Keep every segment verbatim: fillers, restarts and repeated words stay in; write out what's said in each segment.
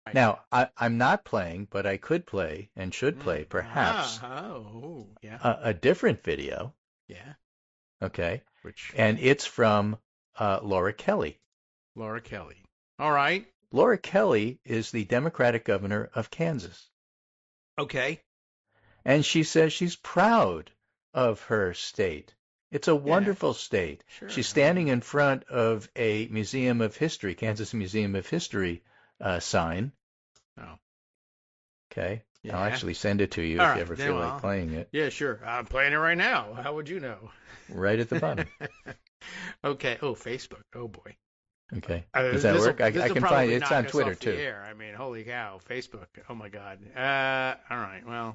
Right. Now, I, I'm not playing, but I could play and should Mm. play perhaps Ah, oh, yeah, a, a different video. yeah. Okay. Which And it's from uh, Laura Kelly. Laura Kelly. All right. Laura Kelly is the Democratic governor of Kansas. Okay. And she says she's proud of her state. It's a Yeah, wonderful state. sure. She's I standing mean, in front of a Museum of History, Kansas Museum of History uh, sign. oh, Okay. I'll yeah. actually send it to you All if you right. ever Then, feel like well, playing it. yeah, sure. I'm playing it right now. How would you know? Right at the bottom. Okay. Oh, Facebook. Oh boy. Okay. Uh, Does that this will work? I, this I will can find probably it. It's knock on us Twitter off the too. air. I mean, holy cow, Facebook. Oh my God. Uh, all right. Well,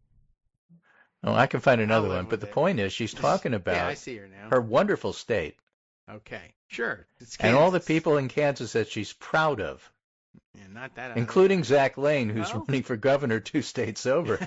Oh, I can find I'll another one. live But with the it. point is she's talking Yeah, I about see her now. her wonderful state Okay. Sure. It's and all the Kansas. people in Kansas that she's proud of, Yeah, not that out of the including Zach Lane, who's well. running for governor two states over.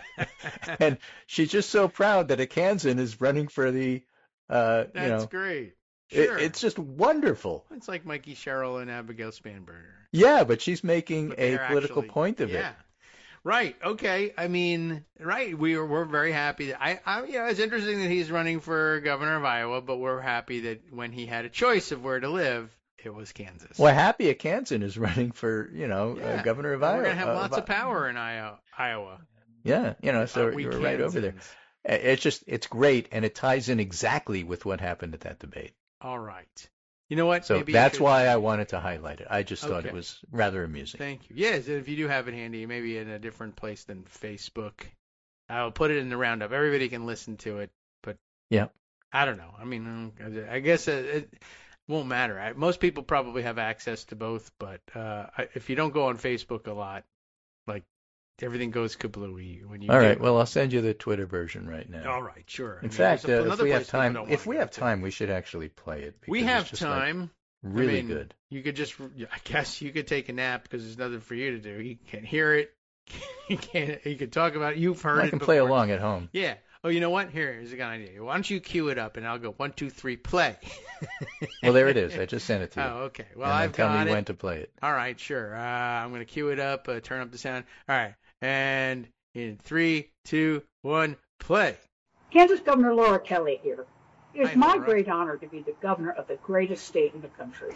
And she's just so proud that a Kansan is running for the, uh, you That's know, great. it, Sure. it's just wonderful. It's like Mikey Sherrill and Abigail Spanberger. Yeah, but she's making But a they're political actually, point of it. yeah. Right. Okay. I mean, right. We are, we're very happy that I, I, you know, it's interesting that he's running for governor of Iowa, but we're happy that when he had a choice of where to live, it was Kansas. Well, Happy a Kansan is running for, you know, uh, Yeah. governor of And we're Iowa. going to have Uh, lots of, of power in Iowa. Iowa. yeah, you know, so Uh, we you're right over there. Kansans. Uh, It's just, it's great, and it ties in exactly with what happened at that debate. All right. You know what? So Maybe you that's should. why I wanted to highlight it. I just thought it Okay. was rather amusing. Thank you. Yes, if you do have it handy, maybe in a different place than Facebook, I'll put it in the roundup. Everybody can listen to it, but Yeah. I don't know. I mean, I guess it, it won't matter. I, most people probably have access to both, but uh, I- if you don't go on Facebook a lot, like everything goes kablooey when you All do. right. Well, I'll send you the Twitter version right now. All right, sure. I In mean, there's fact, a- uh, if another we have place people time, don't if wanna we go have to. time, we should actually play it We because it's have just like time. really I mean, good. You could just, I guess you could take a nap because there's nothing for you to do. You can't hear it. You can't. You could talk about it. You've heard I it can before. play along at home. Yeah. Oh, you know what? Here, here's a good idea. Why don't you cue it up and I'll go one, two, three, play. Well, there it is. I just sent it to you. Oh, okay. Well, and then I've tell got me it. when to play it. All right, sure. Uh, I'm gonna cue it up. Uh, turn up the sound. All right. And in three, two, one, play. Kansas Governor Laura Kelly here. It is Hi, my Laura. great honor to be the governor of the greatest state in the country.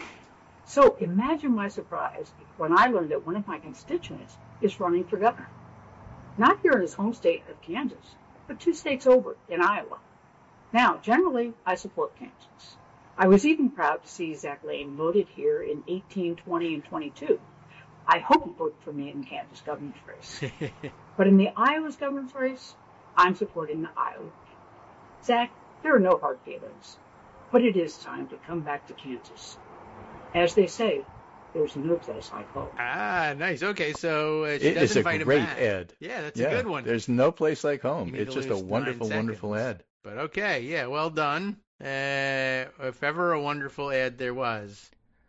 So imagine my surprise when I learned that one of my constituents is running for governor. Not here in his home state of Kansas, but two states over in Iowa. Now, generally, I support Kansas. I was even proud to see Zach Lane voted here in eighteen, twenty, and twenty-two. I hope he voted for me in the Kansas governor's race. But in the Iowa's governor's race, I'm supporting the Iowa. Zach, there are no hard feelings, but it is time to come back to Kansas. As they say, there's no place like home. Ah, nice. Okay, so uh, she It does is a invite him great back. ad. Yeah, that's Yeah, a good one. there's no place like You home. need It's to just a lose nine wonderful, wonderful seconds. ad. But okay, yeah, well done. Uh, if ever a wonderful ad there was,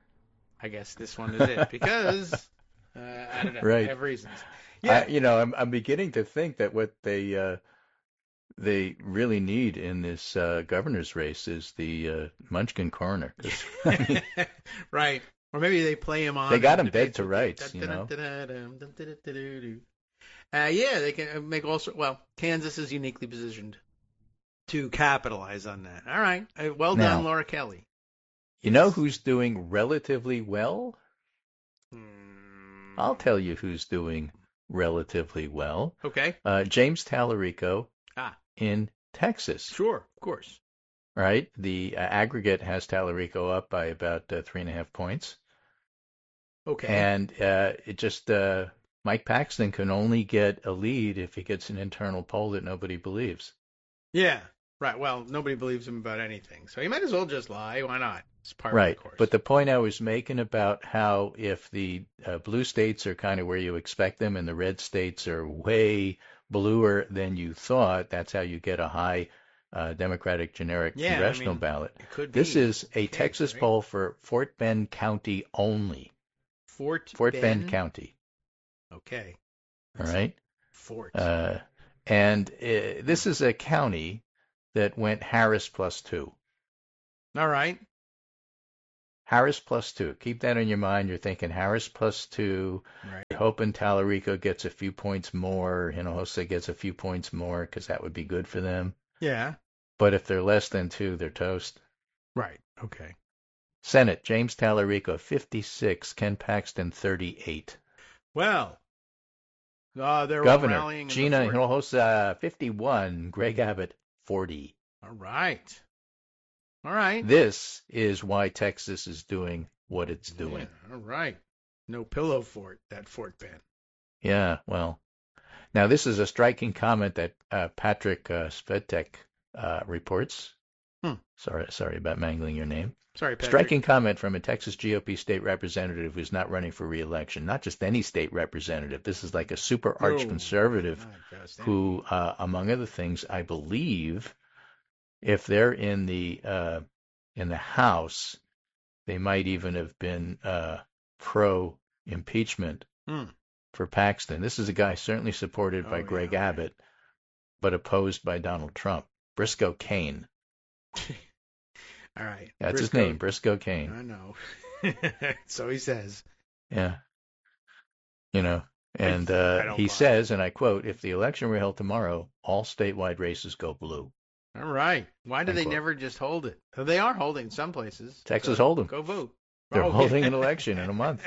I guess this one is it because uh, I don't know. Right. I have reasons. I, Yeah. you know, I'm I'm beginning to think that what they uh, they really need in this uh, governor's race is the uh, Munchkin coroner. 'Cause, I mean, Right. Or maybe they play him on. They got in him dead debates to with rights, the- you know. Uh, yeah, they can uh, make all sorts. Well, Kansas is uniquely positioned to capitalize on that. All right. Uh, well Now- done, Laura Kelly. you know who's doing relatively well? Hmm. I'll tell you who's doing relatively well. Okay. Uh, James Tallarico Ah. in Texas, Sure. Of course. right? The uh, aggregate has Tallarico up by about uh, three and a half points. Okay. And uh, it just uh, Mike Paxton can only get a lead if he gets an internal poll that nobody believes. Yeah. Right. Well, nobody believes him about anything, so he might as well just lie. Why not? It's part Right. of the course. But the point I was making about how if the uh, blue states are kind of where you expect them and the red states are way bluer than you thought, that's how you get a high uh, Democratic generic Yeah, I congressional mean, ballot. it could This be is a the case, Texas right? poll for Fort Bend County only. Fort Fort Bend. Bend County. Okay. All right. Fort. Uh, and uh, this is a county that went Harris plus two. All right. Harris plus two. Keep that in your mind. You're thinking Harris plus two. Right. Hoping Tallarico gets a few points more. Hinojosa gets a few points more because that would be good for them. Yeah. But if they're less than two, they're toast. Right. Okay. Senate, James Tallarico, fifty-six. Ken Paxton, thirty-eight. Well, uh, they're all Governor, rallying in the Gina fort. Hinojosa, fifty-one. Greg Abbott, forty. All right. All right. This is why Texas is doing what it's doing. Yeah, all right. No pillow fort, that Fort Ben. Yeah, well. Now, this is a striking comment that uh, Patrick uh, Svedtek uh, reports. Hmm. Sorry, sorry about mangling your name. Sorry, Patrick. Striking comment from a Texas G O P state representative who's not running for re-election. Not just any state representative. This is like a super arch No, conservative not just any. who, uh, among other things, I believe, if they're in the uh, in the House, they might even have been uh, pro impeachment Hmm. for Paxton. This is a guy certainly supported by Oh, Greg yeah, okay. Abbott, but opposed by Donald Trump. Briscoe Kane. All right. That's his Briscoe. name, Briscoe Kane. I know. So he says. Yeah. You know, and I uh, don't he buy it. says, and I quote, if the election were held tomorrow, all statewide races go blue. All right. Why do End they quote. never just hold it? Oh, they are holding some places. Texas so hold 'em. Go vote. They're Oh, holding yeah. an election in a month.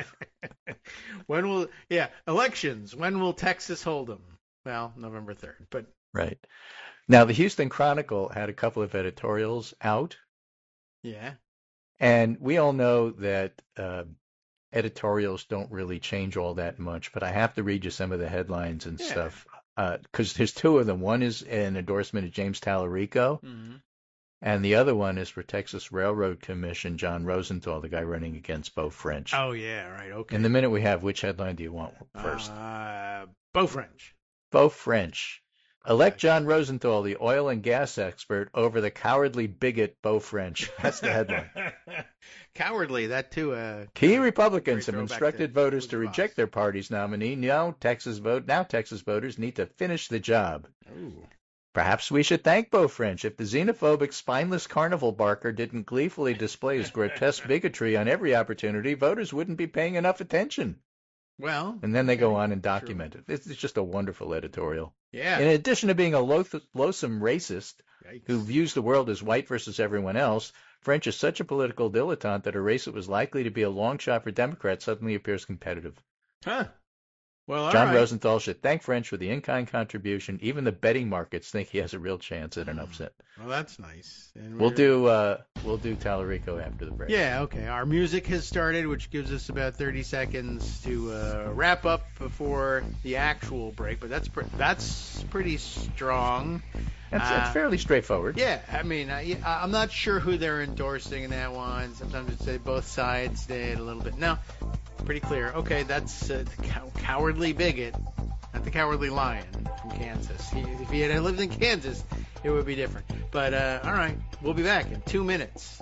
When will, yeah, elections. When will Texas hold them? Well, November third. But Right. Now, the Houston Chronicle had a couple of editorials out, yeah. and we all know that uh, editorials don't really change all that much, but I have to read you some of the headlines and Yeah. stuff, because there's two of them. One is an endorsement of James Tallarico, Mm-hmm. and the other one is for Texas Railroad Commission, John Rosenthal, the guy running against Bo French. Oh, yeah, right. Okay. In the minute we have, which headline do you want first? Uh, Bo French. Bo French. Elect John Rosenthal, the oil and gas expert, over the cowardly bigot Bo French. That's the headline. Cowardly, that too. Uh, Key Republicans great have throwback instructed to voters Who's to the reject Boss. their party's nominee. Now Texas vote. Now Texas voters need to finish the job. Ooh. Perhaps we should thank Bo French. If the xenophobic, spineless carnival barker didn't gleefully display his grotesque bigotry on every opportunity, voters wouldn't be paying enough attention. Well. And then they go okay, on and document it. It's it's just a wonderful editorial. Yeah. In addition to being a loath- loathsome racist Yikes. who views the world as white versus everyone else, French is such a political dilettante that a race that was likely to be a long shot for Democrats suddenly appears competitive. Huh. Well, all John right. Rosenthal should thank French for the in-kind contribution. Even the betting markets think he has a real chance at an upset. Well, that's nice. And We'll we're- do uh, we'll do Tallarico after the break. Yeah, okay. Our music has started, which gives us about thirty seconds to uh, wrap up before the actual break. But that's pre- that's pretty strong. It's, Uh, it's fairly straightforward. Yeah, I mean, I, I'm not sure who they're endorsing in that one. Sometimes it say both sides did a little bit. No, pretty clear. Okay, that's uh, the cow- cowardly bigot, not the cowardly lion from Kansas. He, if he had lived in Kansas, it would be different. But uh, all right, we'll be back in two minutes.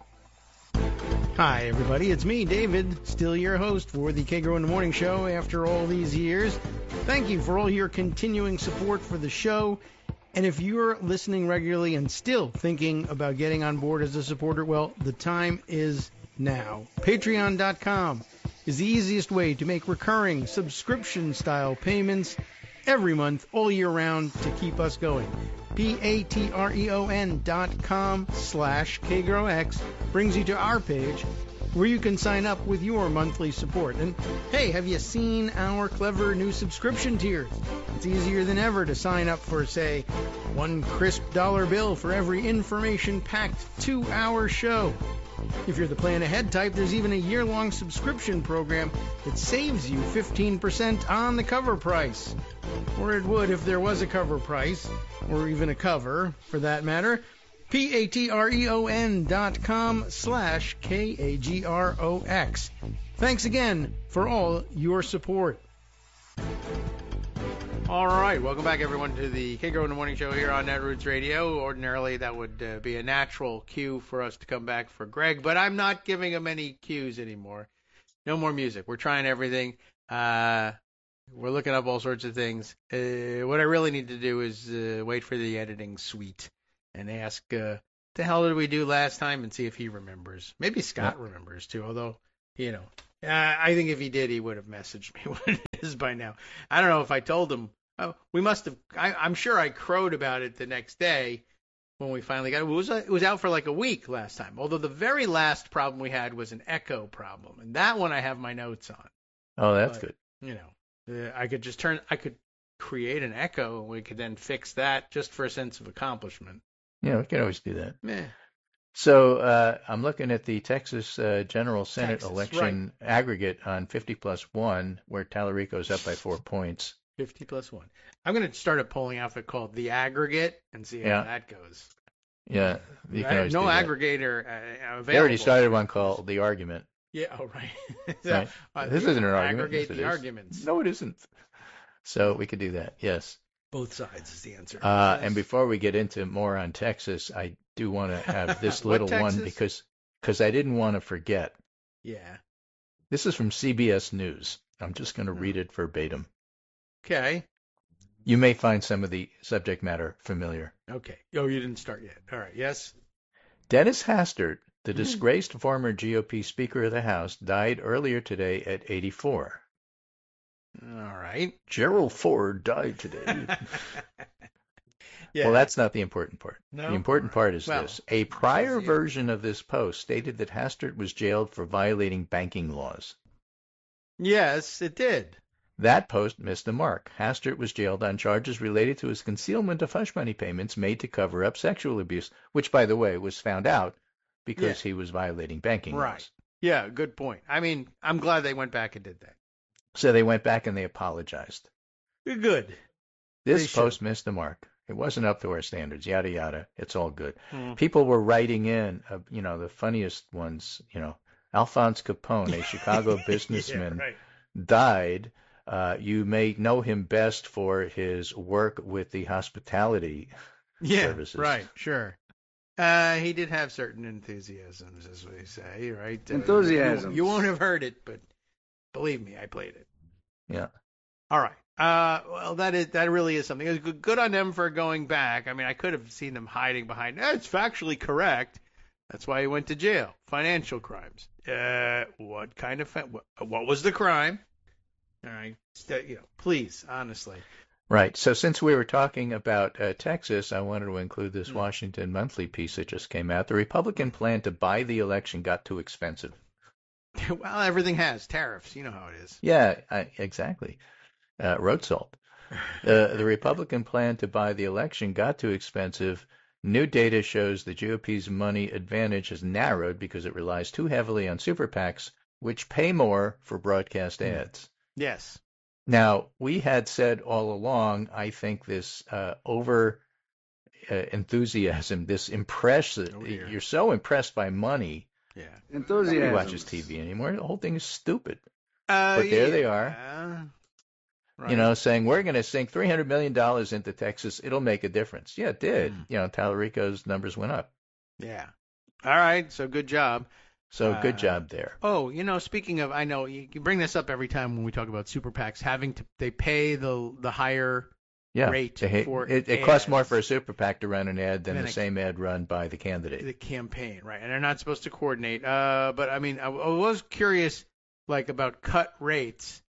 Hi, everybody. It's me, David, still your host for the Kagro in the Morning Show after all these years. Thank you for all your continuing support for the show. And if you're listening regularly and still thinking about getting on board as a supporter, well, the time is now. Patreon dot com is the easiest way to make recurring subscription-style payments every month, all year round, to keep us going. P-A-T-R-E-O-N dot com slash KGrowX brings you to our page where you can sign up with your monthly support. And hey, have you seen our clever new subscription tiers? It's easier than ever to sign up for, say, one crisp dollar bill for every information-packed two-hour show. If you're the plan ahead type, there's even a year-long subscription program that saves you fifteen percent on the cover price. Or it would if there was a cover price, or even a cover, for that matter. P-A-T-R-E-O-N dot com slash K-A-G-R-O-X. Thanks again for all your support. All right, welcome back, everyone, to the Kagro in the Morning Show here on Netroots Radio. Ordinarily, that would uh, be a natural cue for us to come back for Greg, but I'm not giving him any cues anymore. No more music. We're trying everything. Uh, we're looking up all sorts of things. Uh, what I really need to do is uh, wait for the editing suite and ask uh, the hell did we do last time, and see if he remembers. Maybe Scott yeah. remembers too, although, you know, uh, I think if he did, he would have messaged me what it is by now. I don't know if I told him. Oh, we must have. I, I'm sure I crowed about it the next day when we finally got it. It was, it was out for like a week last time, although the very last problem we had was an echo problem, and that one I have my notes on. Oh, that's but, good. You know, uh, I could just turn, I could create an echo, and we could then fix that just for a sense of accomplishment. Yeah, we can always do that. Meh. So uh, I'm looking at the Texas uh, General Senate Texas, election right. aggregate on fifty plus one, where Tallarico's up by four points. fifty plus one. I'm going to start a polling outfit called The Aggregate and see how yeah. that goes. Yeah, you can always no do that. aggregator uh, available. They already started one called The Argument. Yeah, oh, right. so, right. uh, this isn't an argument. Aggregate yes, the is. arguments. No, it isn't. So we could do that, yes. Both sides is the answer. Uh, yes. And before we get into more on Texas, I do want to have this little Texas? one because because I didn't want to forget. Yeah. This is from C B S News. I'm just going to Oh. read it verbatim. Okay. You may find some of the subject matter familiar. Okay. Oh, you didn't start yet. All right. Yes. Dennis Hastert, the Mhm. disgraced former G O P Speaker of the House, died earlier today at eighty-four. All right. Gerald Ford died today. yeah. Well, that's not the important part. No? The important part is Well, this. A prior because you- version of this post stated that Hastert was jailed for violating banking laws. Yes, it did. That post missed the mark. Hastert was jailed on charges related to his concealment of hush money payments made to cover up sexual abuse, which, by the way, was found out because Yeah. he was violating banking Right. laws. Yeah, good point. I mean, I'm glad they went back and did that. So they went back and they apologized. Good. This They should. post missed the mark. It wasn't up to our standards, yada, yada. It's all good. Hmm. People were writing in, uh, you know, the funniest ones, you know, Alphonse Capone, a Chicago businessman, yeah, right. died. Uh, you may know him best for his work with the hospitality Yeah, services. right, sure. Uh, he did have certain enthusiasms, as we say, right? Uh, Enthusiasms. You, you won't have heard it, but believe me, I played it. Yeah. All right. Uh, well, that is that really is something. It was good, good on them for going back. I mean, I could have seen them hiding behind. Eh, it's factually correct. That's why he went to jail. Financial crimes. Uh, what kind of fa- what, what was the crime? All right. St- you know, please, honestly. Right. So since we were talking about uh, Texas, I wanted to include this Hmm. Washington Monthly piece that just came out. The Republican plan to buy the election got too expensive. Well, everything has tariffs. You know how it is. Yeah, I, exactly. Uh, road salt. Uh, the Republican plan to buy the election got too expensive. New data shows the G O P's money advantage has narrowed because it relies too heavily on super PACs, which pay more for broadcast ads. Yes. Now, we had said all along, I think this uh, over uh, enthusiasm, this impressive, Oh, dear. you're so impressed by money. Yeah. Nobody Enthusiasm. watches T V anymore. The whole thing is stupid. Uh, But there they yeah. are. Right. You know, saying we're going to sink three hundred million dollars into Texas. It'll make a difference. Yeah, it did. Mm. You know, Tallarico's numbers went up. Yeah. All right. So good job. So Uh, good job there. Oh, you know, speaking of, I know you, you bring this up every time when we talk about super PACs having to, they pay the the higher Yeah, rate they- for it, it costs more ads. for a super PAC to run an ad than Than the a- same ad run by the candidate. the campaign, right? And they're not supposed to coordinate. Uh, but I mean, I, I was curious, like about cut rates.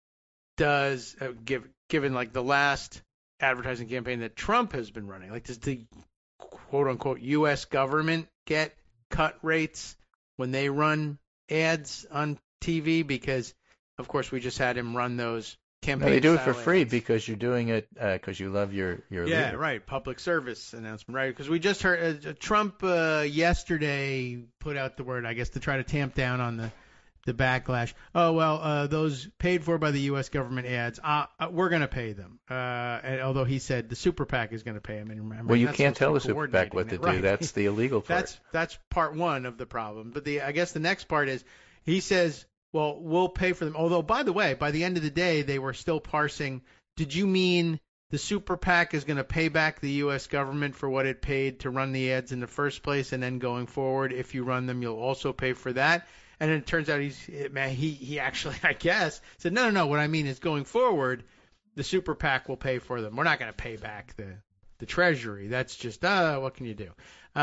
Does uh, give given like the last advertising campaign that Trump has been running, like does the quote unquote U S government get cut rates when they run ads on T V? Because of course we just had him run those No, campaign. they do it for style free ads. because you're doing it because you love your your Yeah, leader. right. Public service announcement, right? Because we just heard uh, Trump uh, yesterday put out the word, I guess, to try to tamp down on the the backlash. Oh well, uh, those paid for by the U S government ads, uh, uh, we're going to pay them. Uh, and although he said the super PAC is going to pay them. And remember, Well, you that's can't tell the supposed to be super PAC what to coordinating do. it, right? That's the illegal part. That's that's part one of the problem. But the I guess the next part is he says, well, we'll pay for them. Although, by the way, by the end of the day, they were still parsing. Did you mean the super PAC is going to pay back the U S government for what it paid to run the ads in the first place, and then going forward, if you run them, you'll also pay for that? And it turns out he's man, he he actually, I guess, said no, no, no. What I mean is going forward, the super PAC will pay for them. We're not going to pay back the the Treasury. That's just uh, what can you do? Uh,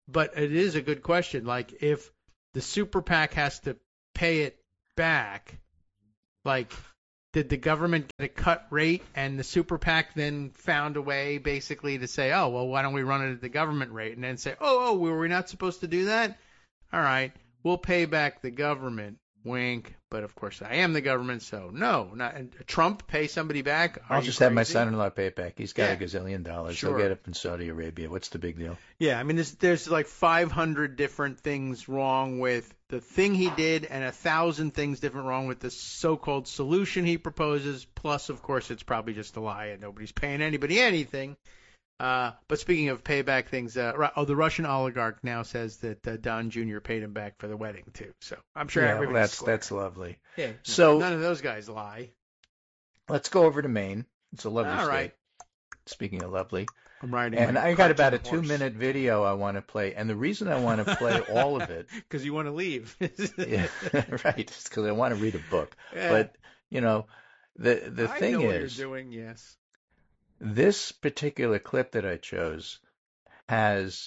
but it is a good question. Like, if the super PAC has to pay it back, like, did the government get a cut rate and the super PAC then found a way basically to say, oh, well, why don't we run it at the government rate? And then say, oh, oh, were we not supposed to do that? All right, we'll pay back the government. Wink. But, of course, I am the government, so no. Not, and Trump pay somebody back? Are I'll you just crazy? have my son-in-law pay it back. He's got Yeah. a gazillion dollars. Sure. He'll get up in Saudi Arabia. What's the big deal? Yeah, I mean, there's, there's like five hundred different things wrong with the thing he did and a thousand things different wrong with the so-called solution he proposes. Plus, of course, it's probably just a lie and nobody's paying anybody anything. Uh, but speaking of payback things, uh, oh, the Russian oligarch now says that uh, Don Junior paid him back for the wedding, too. So I'm sure Yeah, well, everybody's that's square. that's lovely. Yeah, So- none of those guys lie. Let's go over to Maine. It's a lovely All state. right. Speaking of lovely. I'm riding And my I got about a cartoon horse. two-minute video I want to play. And the reason I want to play all of it, Because you want to leave. yeah, right, it's because I want to read a book. Yeah. But, you know, the the I thing know is, what you're doing, yes. this particular clip that I chose has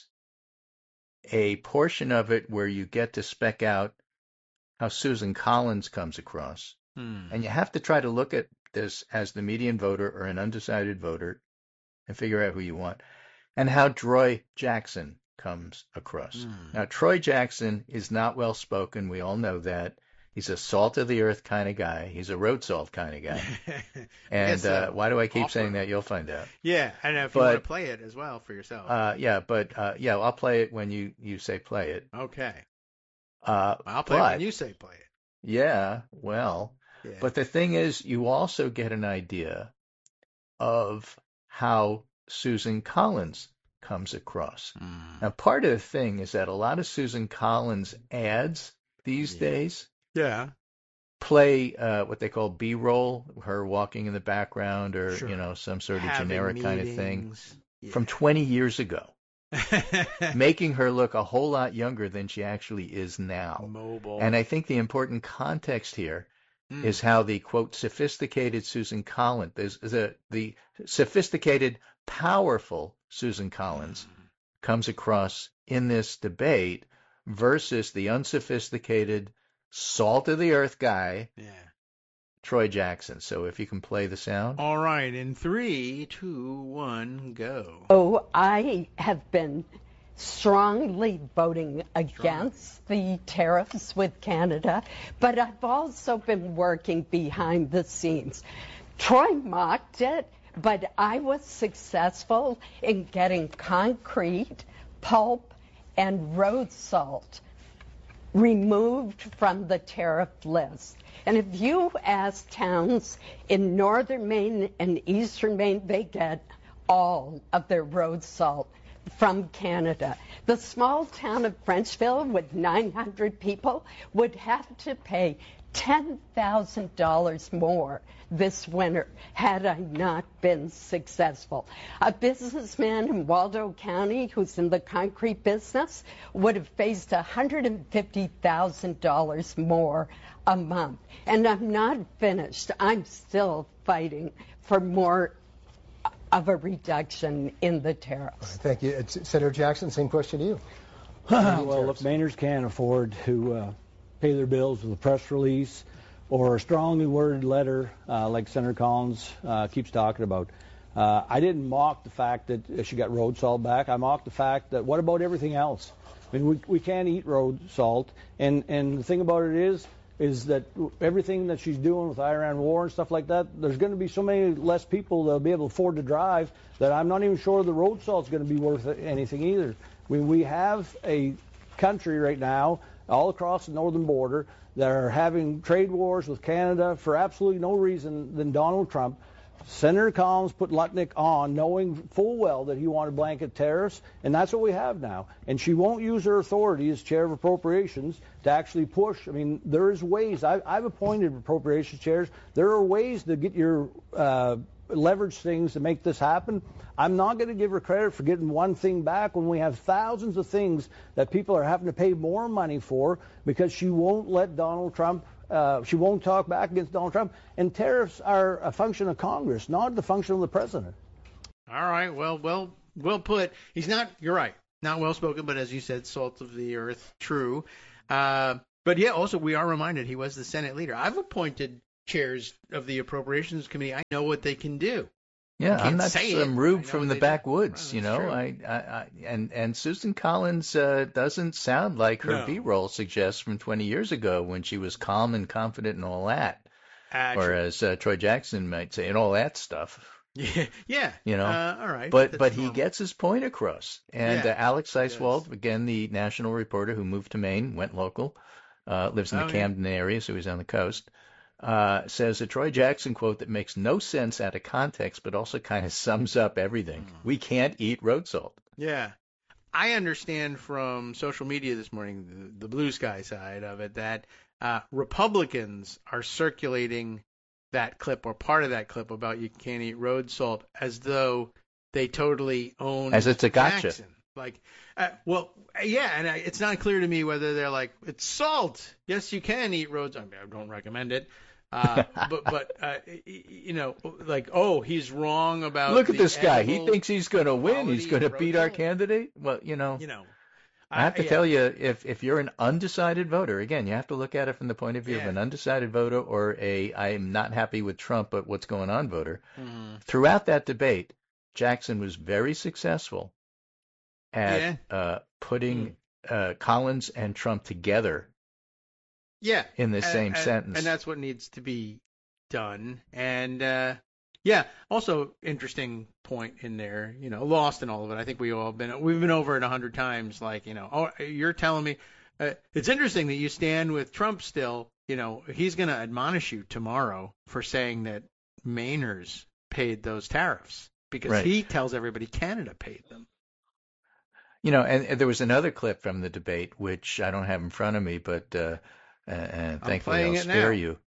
a portion of it where you get to spec out how Susan Collins comes across. Hmm. And you have to try to look at this as the median voter or an undecided voter and figure out who you want. And how Troy Jackson comes across. Hmm. Now, Troy Jackson is not well spoken. We all know that. He's a salt of the earth kind of guy. He's a road salt kind of guy. And guess, uh, uh, why do I keep offer. saying that? You'll find out. Yeah, and if you But- want to play it as well for yourself. Uh, yeah, but uh, yeah, I'll play it when you, you say play it. okay. Uh, I'll play but, it when you say play it. Yeah, well, Yeah. but the thing is, you also get an idea of how Susan Collins comes across. Hmm. Now, part of the thing is that a lot of Susan Collins ads these Yeah. days Yeah. play uh, what they call B-roll, her walking in the background, or Sure. you know, some sort of Having generic kind of thing meetings. Yeah. from twenty years ago, making her look a whole lot younger than she actually is now. Mobile. And I think the important context here Hmm. is how the quote sophisticated Susan Collins, there's the the sophisticated, powerful Susan Collins comes across in this debate versus the unsophisticated, salt of the earth guy, Yeah. Troy Jackson. So if you can play the sound. All right. In three, two, one, go. Oh, I have been strongly voting against the tariffs with Canada, but I've also been working behind the scenes. Troy mocked it, but I was successful in getting concrete, pulp, and road salt removed from the tariff list. And if you ask towns in northern Maine and eastern Maine, they get all of their road salt from Canada. The small town of Frenchville with nine hundred people would have to pay ten thousand dollars more this winter had I not been successful. A businessman in Waldo County who's in the concrete business would have faced one hundred fifty thousand dollars more a month. And I'm not finished. I'm still fighting for more of a reduction in the tariffs. Thank you. It's Senator Jackson, same question to you. Well, if Mainers can't afford to uh, pay their bills with a press release or a strongly worded letter uh, like Senator Collins uh, keeps talking about, uh, I didn't mock the fact that she got road salt back. I mocked the fact that what about everything else? I mean, we, we can't eat road salt. And, and the thing about it is, is that everything that she's doing with Iran war and stuff like that, there's going to be so many less people that'll be able to afford to drive that I'm not even sure the road salt's going to be worth anything either. We, we have a country right now all across the northern border that are having trade wars with Canada for absolutely no reason than Donald Trump. Senator Collins put Lutnick on knowing full well that he wanted blanket tariffs, and that's what we have now. And she won't use her authority as chair of appropriations to actually push. I mean, there is ways. I, I've appointed appropriations chairs. There are ways to get your uh, leverage things to make this happen. I'm not going to give her credit for getting one thing back when we have thousands of things that people are having to pay more money for because she won't let Donald Trump Uh, she won't talk back against Donald Trump. And tariffs are a function of Congress, not the function of the president. All right. Well, well, well put. He's not. You're right. not well spoken, but as you said, salt of the earth, true. Uh, but yeah, also we are reminded he was the Senate leader. I've appointed chairs of the Appropriations Committee. I know what they can do. Yeah, can't I'm not say some it. I rube know from what the they do. backwoods, Well, you that's know. true. I, I, I and and Susan Collins uh, doesn't sound like her No. B-roll suggests from twenty years ago when she was calm and confident and all that, Uh, or true. as uh, Troy Jackson might say, and all that stuff. Yeah, yeah. You know, uh, all right. But That's but he normal. gets his point across. And Yeah, uh, Alex he does. Seiswald, again, the national reporter who moved to Maine, went local, uh, lives in Oh, the yeah. Camden area, so he's on the coast, uh, says a Troy Jackson quote that makes no sense out of context, but also kind of sums up everything. Mm. We can't eat road salt. Yeah. I understand from social media this morning, the, the blue sky side of it, that uh, Republicans are circulating that clip or part of that clip about you can't eat road salt as though they totally own As it's a gotcha. Jackson. Like, uh, well, yeah, and I, it's not clear to me whether they're like, it's salt. Yes, you can eat road salt. I mean, I don't recommend it. Uh, but, but uh, you know, like, oh, he's wrong about Look at the this guy. He edible thinks he's going to win. He's quality going to of road beat our salt. candidate. Well, you know, You know, I have to yeah. tell you, if if you're an undecided voter, again, you have to look at it from the point of view Yeah. of an undecided voter or a I am not happy with Trump, but what's going on voter. Mhm. Throughout that debate, Jackson was very successful at Yeah. uh, putting uh, Collins and Trump together Yeah, in the and- same and, sentence. and that's what needs to be done. And uh, yeah, also interesting point in there. You know, lost in all of it. I think we all been we've been over it a hundred times. Like, you know, oh, you're telling me uh, it's interesting that you stand with Trump still. You know, he's going to admonish you tomorrow for saying that Mainers paid those tariffs because Right. he tells everybody Canada paid them. You know, and, and there was another clip from the debate, which I don't have in front of me, but uh, uh, and thankfully playing I'll it spare now. you.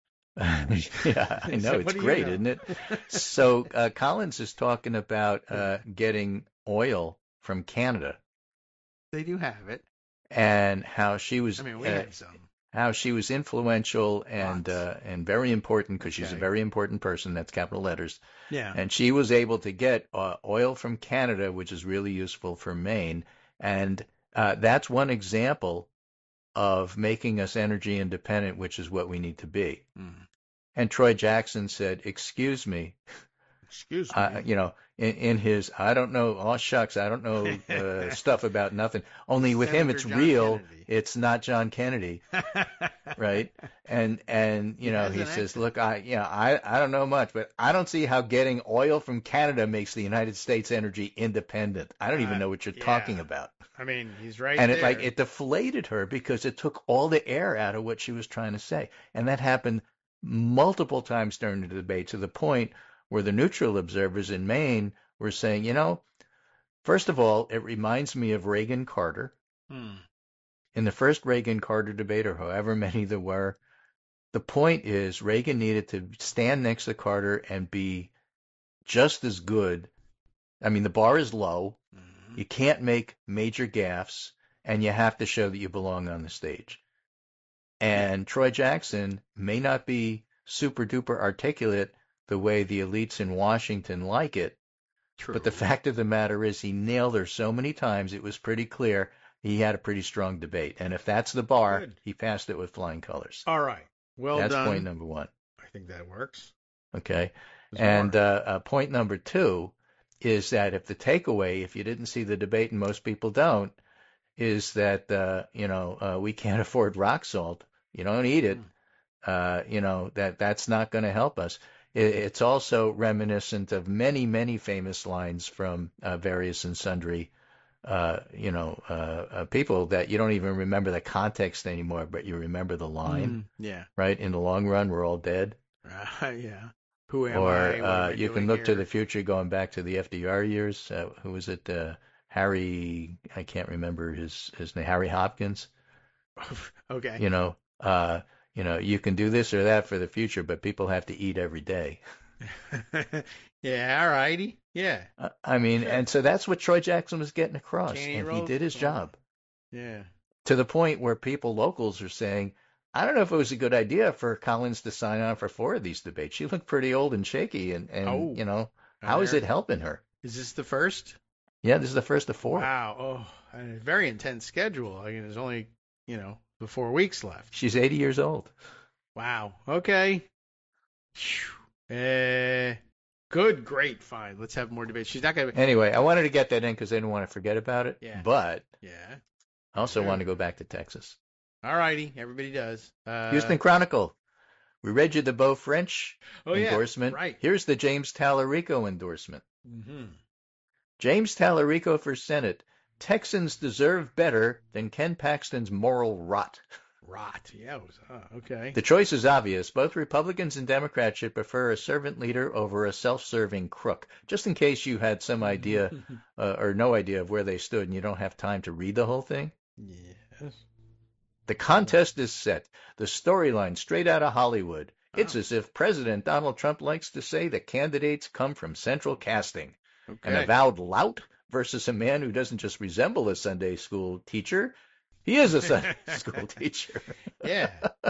Yeah, I know, So it's what do you great, know? isn't it? So uh, Collins is talking about uh, getting oil from Canada They do have it. and how she was I mean, we uh, have some. how she was influential and Lots. uh, and very important because she's a Okay. very important person. That's capital letters. Yeah. And she was able to get uh, oil from Canada, which is really useful for Maine. And uh, that's one example of making us energy independent, which is what we need to be. Mm. And Troy Jackson said, "Excuse me, Excuse me. uh, you know, in, in his, I don't know, oh shucks, I don't know uh, stuff about nothing. Only with him, Senator it's John real. Kennedy. It's not John Kennedy." Right? And and you He know has he an says, accent. look, I you know I I don't know much, but I don't see how getting oil from Canada makes the United States energy independent. I don't even Uh, know what you're yeah. talking about. I mean, he's right And there. it like it deflated her because it took all the air out of what she was trying to say, and that happened multiple times during the debate to the point where the neutral observers in Maine were saying, you know, first of all, it reminds me of Reagan Carter. Hmm. In the first Reagan Carter debate, or however many there were, the point is Reagan needed to stand next to Carter and be just as good. I mean, the bar is low. Mhm. You can't make major gaffes, and you have to show that you belong on the stage. And Troy Jackson may not be super duper articulate the way the elites in Washington like it, True. but the fact of the matter is he nailed her so many times it was pretty clear he had a pretty strong debate. And if that's the bar, Good. he passed it with flying colors. All right. Well That's done. point number one. I think that works. Okay. There's And more. uh, uh, point number two is that if the takeaway, if you didn't see the debate, and most people don't, is that uh, you know uh, we can't afford rock salt. You don't eat it. Uh, you know that that's not going to help us. It, it's also reminiscent of many, many famous lines from uh, various and sundry, uh, you know, uh, uh, people that you don't even remember the context anymore, but you remember the line, Mm, yeah. right? In the long run, we're all dead. Uh, yeah. Who am Or I? What am uh, I you doing can look to here? the future, going back to the F D R years. Uh, who was it? Uh, Harry, I can't remember his his name. Harry Hopkins. Okay. You know, uh, you know, you can do this or that for the future, but people have to eat every day. Yeah. All righty. Yeah. Uh, I mean, Sure. and so that's what Troy Jackson was getting across, Can't eat and he road did his salt. job Yeah. to the point where people locals are saying, I don't know if it was a good idea for Collins to sign on for four of these debates. She looked pretty old and shaky, and, and Oh. you know, Are how is there- it helping her? Is this the first? Yeah, this is the first of four. Wow. Oh, a very intense schedule. I mean, there's only, you know, the four weeks left. She's eighty years old. Wow. Okay. Uh, good, great, fine. Let's have more debate. She's not going to. Anyway, I wanted to get that in because I didn't want to forget about it. Yeah. But Yeah. I also Sure. want to go back to Texas. All righty. Everybody does. Uh, Houston Chronicle. We read you the Beau French oh, yeah, endorsement. right. Here's the James Tallarico endorsement. Mm-hmm. James Tallarico for Senate. Texans deserve better than Ken Paxton's moral rot. Rot. Yeah. It was, uh, okay. The choice is obvious. Both Republicans and Democrats should prefer a servant leader over a self-serving crook. Just in case you had some idea uh, or no idea of where they stood and you don't have time to read the whole thing. Yes. The contest is set. The storyline straight out of Hollywood. It's Oh. as if President Donald Trump likes to say the candidates come from central casting. Okay. An avowed lout versus a man who doesn't just resemble a Sunday school teacher. He is a Sunday school teacher. Yeah.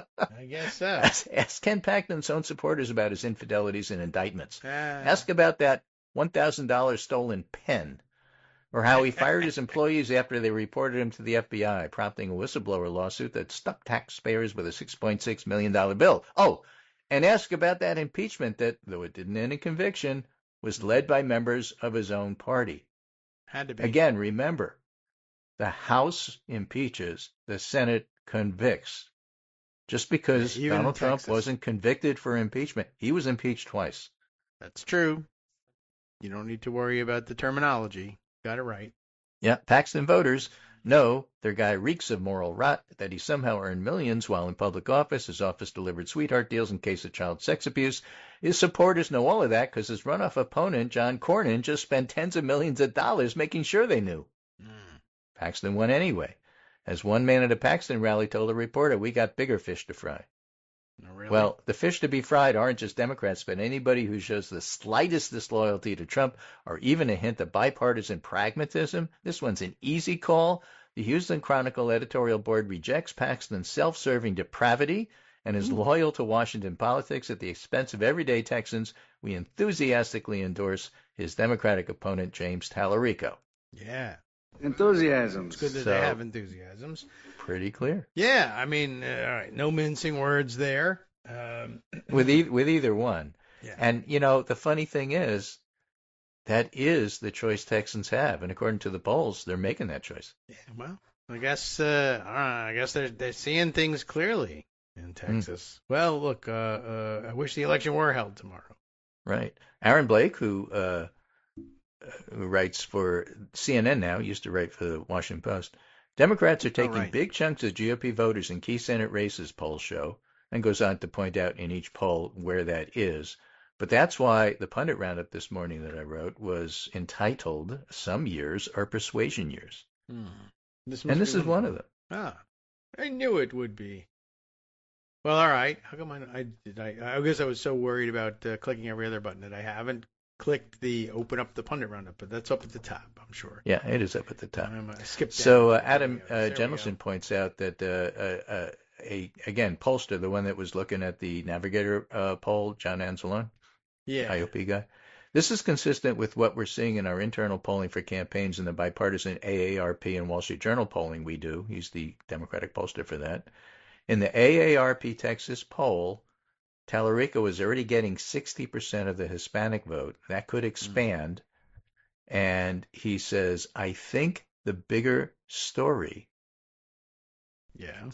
I guess so. Ask, ask Ken Paxton's own supporters about his infidelities and indictments. Uh, Ask about that one thousand dollars stolen pen, or how he fired his employees after they reported him to the F B I, prompting a whistleblower lawsuit that stuck taxpayers with a six point six million dollars bill. Oh, and ask about that impeachment that, though it didn't end in conviction, was led by members of his own party. Had to be. Again, remember, the House impeaches, the Senate convicts. Just because Yeah, even Donald in Trump Texas. wasn't convicted for impeachment, he was impeached twice. That's true. You don't need to worry about the terminology. Got it right. Yeah, Paxton voters know their guy reeks of moral rot, that he somehow earned millions while in public office, his office delivered sweetheart deals in case of child sex abuse. His supporters know all of that because his runoff opponent, John Cornyn, just spent tens of millions of dollars making sure they knew. Mm. Paxton won anyway. As one man at a Paxton rally told a reporter, we got bigger fish to fry. Oh, really? Well, the fish to be fried aren't just Democrats, but anybody who shows the slightest disloyalty to Trump or even a hint of bipartisan pragmatism. This one's an easy call. The Houston Chronicle editorial board rejects Paxton's self-serving depravity and is loyal to Washington politics at the expense of everyday Texans. We enthusiastically endorse his Democratic opponent, James Tallarico. Yeah. Enthusiasms. It's good that So- they have enthusiasms. Pretty clear. Yeah. I mean, uh, all right. No mincing words there. Um, With, e- with either one. yeah. And, you know, the funny thing is, that is the choice Texans have. And according to the polls, they're making that choice. Yeah, well, I guess uh, all right, I guess they're they're seeing things clearly in Texas. Well, look, uh, uh, I wish the election were held tomorrow. Right. Aaron Blake, who, uh, who writes for C N N now, used to write for the Washington Post. Democrats are taking right. big chunks of G O P voters in key Senate races, polls show, and goes on to point out in each poll where that is. But that's why the pundit roundup this morning that I wrote was entitled "Some Years Are Persuasion Years," Hmm. This and this is one of them. Ah, I knew it would be. Well, all right. How come I, I did I? I guess I was so worried about uh, clicking every other button that I haven't clicked the open up the pundit roundup, but that's up at the top, I'm sure. Yeah, it is up at the top. I'm, I skipped down. So uh, There Adam we go. uh, There we Jennelson go. points out that uh, uh, uh, a again pollster, the one that was looking at the Navigator uh, poll, John Anzalone, Yeah. I O P guy. This is consistent with what we're seeing in our internal polling for campaigns and the bipartisan A A R P and Wall Street Journal polling we do. He's the Democratic pollster for that. In the A A R P Texas poll, Tallarico is already getting sixty percent of the Hispanic vote. That could expand. Mm. And he says, I think the bigger story Yeah.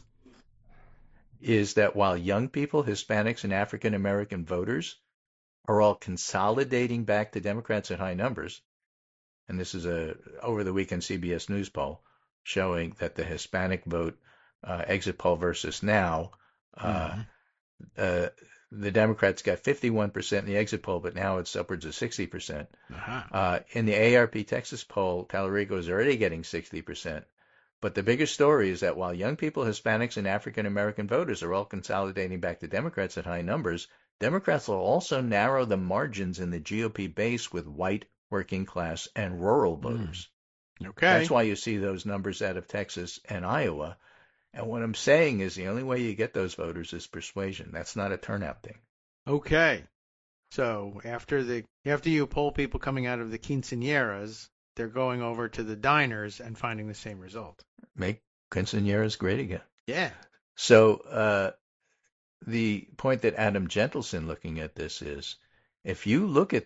is that while young people, Hispanics, and African American voters are all consolidating back to Democrats at high numbers, and this is a over the weekend C B S News poll showing that the Hispanic vote uh, exit poll versus now, uh, Mm-hmm. uh, the Democrats got fifty-one percent in the exit poll, but now it's upwards of sixty percent. Uh-huh. Uh, in the A A R P Texas poll, Tallarico is already getting sixty percent. But the bigger story is that while young people, Hispanics, and African American voters are all consolidating back to Democrats at high numbers, Democrats will also narrow the margins in the G O P base with white, working class, and rural voters. Mm. Okay. That's why you see those numbers out of Texas and Iowa. And what I'm saying is the only way you get those voters is persuasion. That's not a turnout thing. Okay. So after the after you poll people coming out of the quinceañeras, they're going over to the diners and finding the same result. Make quinceañeras great again. Yeah. So uh, the point that Adam Gentleson looking at this is, if you look at